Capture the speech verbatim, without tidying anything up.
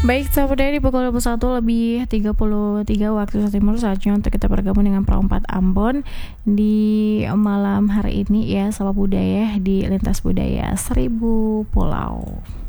Baik, sahabat di pukul dua puluh satu lebih tiga puluh tiga waktu Indonesia Timur, saatnya untuk kita bergabung dengan Pro empat Ambon di malam hari ini ya, Sapa Budaya di Lintas Budaya Seribu Pulau.